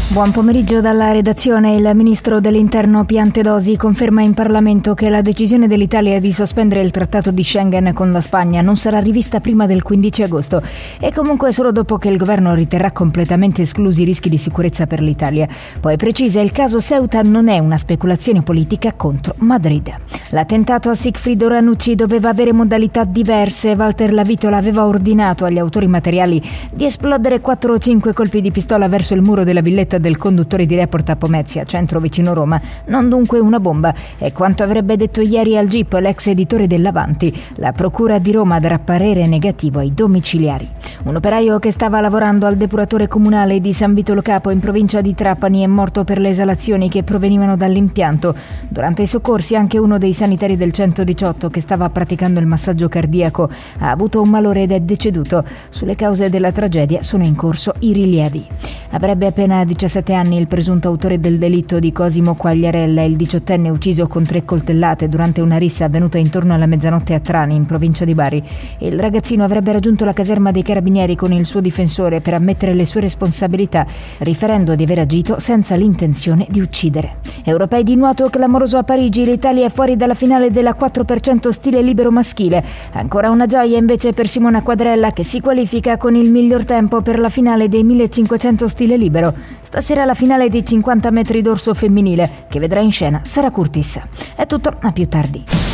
Buon pomeriggio dalla redazione. Il ministro dell'Interno Piantedosi conferma in Parlamento che la decisione dell'Italia di sospendere il trattato di Schengen con la Spagna non sarà rivista prima del 15 agosto e comunque solo dopo che il governo riterrà completamente esclusi i rischi di sicurezza per l'Italia. Poi precisa: il caso Ceuta non è una speculazione politica contro Madrid. L'attentato a Sigfrido Ranucci doveva avere modalità diverse. Walter Lavitola aveva ordinato agli autori materiali di esplodere 4 o 5 colpi di pistola verso il muro della villetta del conduttore di Report a Pomezia, centro vicino Roma, non dunque una bomba. È quanto avrebbe detto ieri al GIP l'ex editore dell'Avanti. La procura di Roma darà parere negativo ai domiciliari. Un operaio che stava lavorando al depuratore comunale di San Vito Lo Capo in provincia di Trapani è morto per le esalazioni che provenivano dall'impianto. Durante i soccorsi anche uno dei sanitari del 118 che stava praticando il massaggio cardiaco ha avuto un malore ed è deceduto. Sulle cause della tragedia sono in corso i rilievi. Avrebbe appena 17 anni il presunto autore del delitto di Cosimo Quagliarella, il 18enne ucciso con 3 coltellate durante una rissa avvenuta intorno alla mezzanotte a Trani, in provincia di Bari. Il ragazzino avrebbe raggiunto la caserma dei carabinieri con il suo difensore per ammettere le sue responsabilità, riferendo di aver agito senza l'intenzione di uccidere. Europei di nuoto clamoroso a Parigi, l'Italia è fuori dalla finale della 4% stile libero maschile. Ancora una gioia invece per Simona Quadrella, che si qualifica con il miglior tempo per la finale dei 1500 stile libero. Stasera la finale dei 50 metri d'orso femminile, che vedrà in scena Sara Curtis. È tutto, a più tardi.